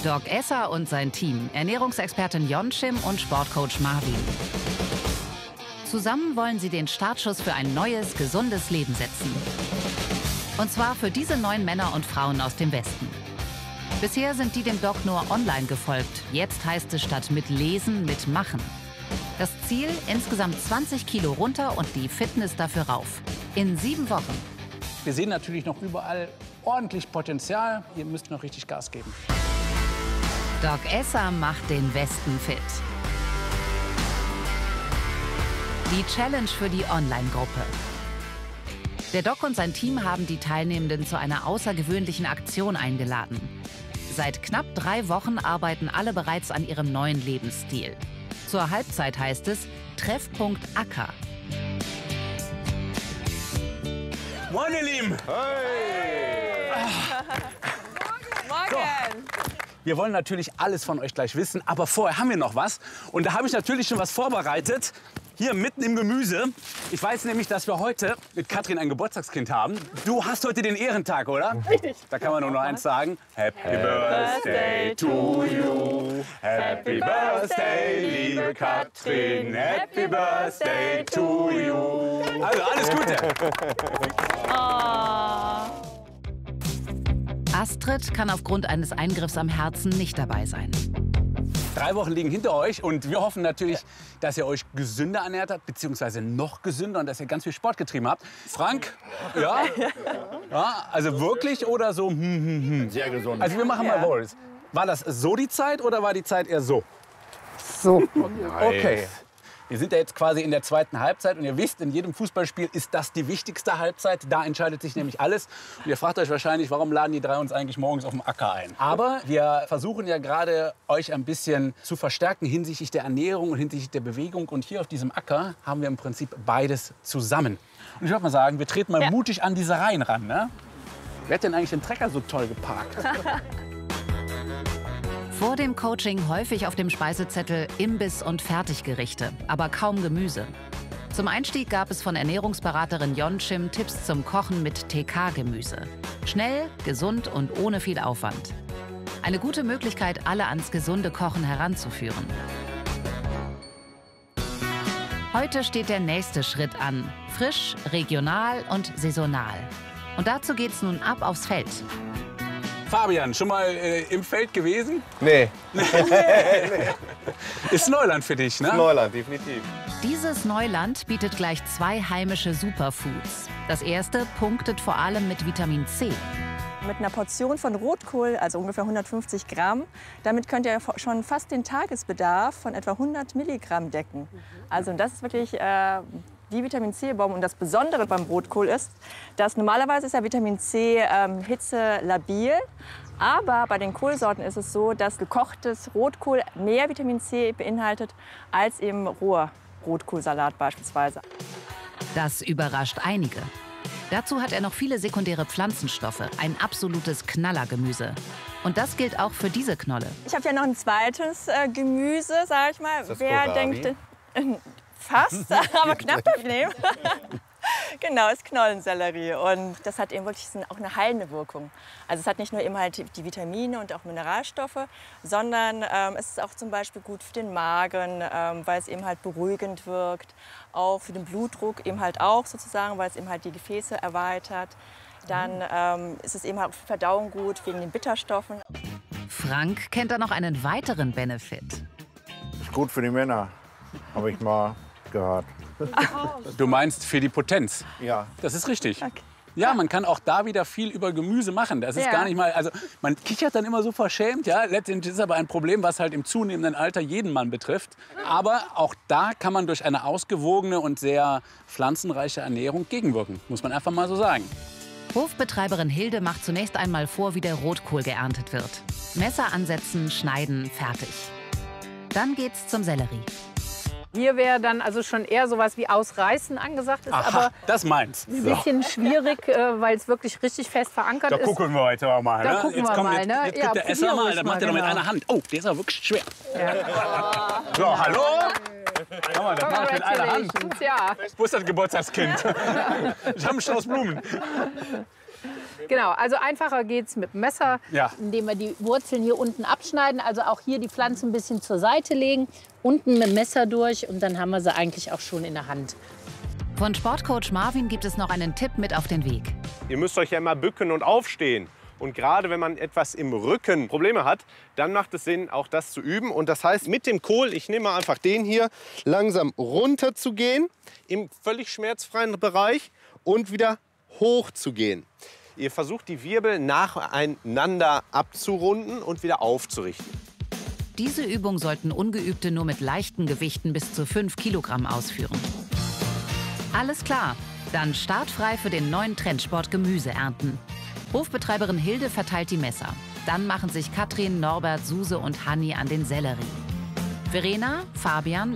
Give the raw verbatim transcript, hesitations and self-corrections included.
Doc Esser und sein Team, Ernährungsexpertin Yonchim und Sportcoach Marvin. Zusammen wollen sie den Startschuss für ein neues, gesundes Leben setzen. Und zwar für diese neun Männer und Frauen aus dem Westen. Bisher sind die dem Doc nur online gefolgt. Jetzt heißt es statt mit Lesen, mit Machen. Das Ziel, insgesamt zwanzig Kilo runter und die Fitness dafür rauf. In sieben Wochen. Wir sehen natürlich noch überall ordentlich Potenzial. Ihr müsst noch richtig Gas geben. Doc Esser macht den Westen fit. Die Challenge für die Online-Gruppe. Der Doc und sein Team haben die Teilnehmenden zu einer außergewöhnlichen Aktion eingeladen. Seit knapp drei Wochen arbeiten alle bereits an ihrem neuen Lebensstil. Zur Halbzeit heißt es Treffpunkt Acker. Moin, ihr Lieben! Hey! Morgen! So. Wir wollen natürlich alles von euch gleich wissen, aber vorher haben wir noch was. Und da habe ich natürlich schon was vorbereitet. Hier mitten im Gemüse. Ich weiß nämlich, dass wir heute mit Katrin ein Geburtstagskind haben. Du hast heute den Ehrentag, oder? Richtig. Da kann man nur noch eins sagen. Happy Birthday to you. Happy Birthday, liebe Katrin. Happy Birthday to you. Also alles Gute. Oh. Astrid kann aufgrund eines Eingriffs am Herzen nicht dabei sein. Drei Wochen liegen hinter euch und wir hoffen natürlich, dass ihr euch gesünder ernährt habt, beziehungsweise noch gesünder und dass ihr ganz viel Sport getrieben habt. Frank, ja? Ja, also wirklich oder so? Hm, hm, hm. Sehr gesund. Also wir machen mal Vols. War das so die Zeit oder war die Zeit eher so? So. Okay. Wir sind ja jetzt quasi in der zweiten Halbzeit und ihr wisst, in jedem Fußballspiel ist das die wichtigste Halbzeit. Da entscheidet sich nämlich alles. Und ihr fragt euch wahrscheinlich, warum laden die drei uns eigentlich morgens auf dem Acker ein? Aber wir versuchen ja gerade, euch ein bisschen zu verstärken hinsichtlich der Ernährung und hinsichtlich der Bewegung. Und hier auf diesem Acker haben wir im Prinzip beides zusammen. Und ich würde mal sagen, wir treten mal ja. mutig an diese Reihen ran. Ne? Wer hat denn eigentlich den Trecker so toll geparkt? Vor dem Coaching häufig auf dem Speisezettel Imbiss und Fertiggerichte, aber kaum Gemüse. Zum Einstieg gab es von Ernährungsberaterin Yonchim Tipps zum Kochen mit T K-Gemüse. Schnell, gesund und ohne viel Aufwand. Eine gute Möglichkeit, alle ans gesunde Kochen heranzuführen. Heute steht der nächste Schritt an. Frisch, regional und saisonal. Und dazu geht's nun ab aufs Feld. Fabian, schon mal äh, im Feld gewesen? Nee. Ist Neuland für dich, ne? Neuland, definitiv. Dieses Neuland bietet gleich zwei heimische Superfoods. Das erste punktet vor allem mit Vitamin C. Mit einer Portion von Rotkohl, also ungefähr hundertfünfzig Gramm, damit könnt ihr schon fast den Tagesbedarf von etwa hundert Milligramm decken. Also das ist wirklich äh, die Vitamin C-Bombe. Und das Besondere beim Rotkohl ist, dass normalerweise ist ja Vitamin C ähm, hitzelabil. Aber bei den Kohlsorten ist es so, dass gekochtes Rotkohl mehr Vitamin C beinhaltet als eben roher Rotkohlsalat beispielsweise. Das überrascht einige. Dazu hat er noch viele sekundäre Pflanzenstoffe, ein absolutes Knallergemüse. Und das gilt auch für diese Knolle. Ich habe ja noch ein zweites äh, Gemüse, sag ich mal. Das Wer Kohlrabi? denkt, äh, fast, aber knapp daneben. Genau, ist Knollensellerie. Und das hat eben wirklich auch eine heilende Wirkung. Also es hat nicht nur eben halt die Vitamine und auch Mineralstoffe, sondern ähm, es ist auch zum Beispiel gut für den Magen, ähm, weil es eben halt beruhigend wirkt. Auch für den Blutdruck eben halt auch sozusagen, weil es eben halt die Gefäße erweitert. Dann ähm, ist es eben halt für die Verdauung gut, wegen den Bitterstoffen. Frank kennt da noch einen weiteren Benefit. Ist gut für die Männer, habe ich mal gehört. Du meinst für die Potenz? Ja. Das ist richtig. Okay. Ja, man kann auch da wieder viel über Gemüse machen. Das ist Ja. gar nicht mal, also man kichert dann immer so verschämt, ja. Letztendlich ist es aber ein Problem, was halt im zunehmenden Alter jeden Mann betrifft. Aber auch da kann man durch eine ausgewogene und sehr pflanzenreiche Ernährung gegenwirken, muss man einfach mal so sagen. Hofbetreiberin Hilde macht zunächst einmal vor, wie der Rotkohl geerntet wird. Messer ansetzen, schneiden, fertig. Dann geht's zum Sellerie. Hier wäre dann also schon eher sowas wie Ausreißen angesagt, ist Aha, aber das meint's. ein bisschen schwierig, äh, weil es wirklich richtig fest verankert Da ist. gucken wir heute auch mal. Da ne? gucken jetzt wir kommt, mal, jetzt, ne? jetzt Ja, gibt der Esser probier mal, ruhig das macht er mal, noch mit genau. einer Hand. Oh, der ist aber wirklich schwer. Ja. So, hallo? Schau mal, das macht mit einer Hand. Congratulations, ja. Wo ist das Geburtstagskind? Ich habe einen Strauß Blumen. Genau, also einfacher geht es mit dem Messer, Ja. indem wir die Wurzeln hier unten abschneiden. Also auch hier die Pflanzen ein bisschen zur Seite legen, unten mit dem Messer durch und dann haben wir sie eigentlich auch schon in der Hand. Von Sportcoach Marvin gibt es noch einen Tipp mit auf den Weg. Ihr müsst euch ja immer bücken und aufstehen. Und gerade wenn man etwas im Rücken Probleme hat, dann macht es Sinn, auch das zu üben. Und das heißt, mit dem Kohl, ich nehme mal einfach den hier, langsam runter zu gehen, im völlig schmerzfreien Bereich und wieder hoch zu gehen. Ihr versucht, die Wirbel nacheinander abzurunden und wieder aufzurichten. Diese Übung sollten Ungeübte nur mit leichten Gewichten bis zu fünf Kilogramm ausführen. Alles klar, dann startfrei für den neuen Trendsport Gemüse ernten. Hofbetreiberin Hilde verteilt die Messer. Dann machen sich Katrin, Norbert, Suse und Hanni an den Sellerie. Verena, Fabian,